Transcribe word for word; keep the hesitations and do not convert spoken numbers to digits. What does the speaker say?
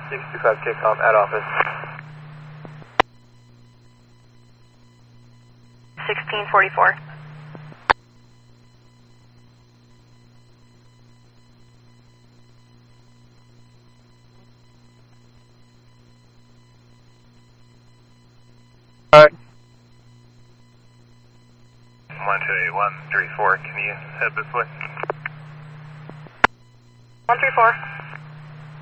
six two five K com at office. sixteen forty-four. Alright. one two eight one three four, can you head this way? one three four.